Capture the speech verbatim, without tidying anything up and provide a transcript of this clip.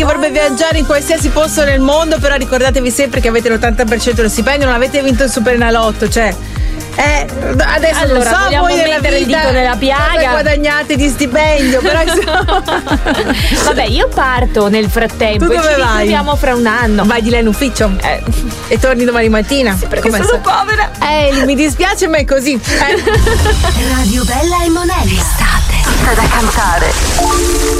vorrebbe viaggiare in qualsiasi posto nel mondo, però ricordatevi sempre che avete l'ottanta per cento dello stipendio, non avete vinto il Superenalotto, cioè Eh, adesso allora, lo so, vogliamo voi nella mettere il vita dito nella piaga, guadagnate di stipendio, però insomma. Vabbè, io parto nel frattempo. Tu e dove ci vai? ritroviamo fra un anno. Vai di lei in ufficio eh. e torni domani mattina. Sì, perché Come sono sa? povera. Eh, mi dispiace, ma è così. Eh. Radio Bella e Monelli. Estate. Tutta da cantare.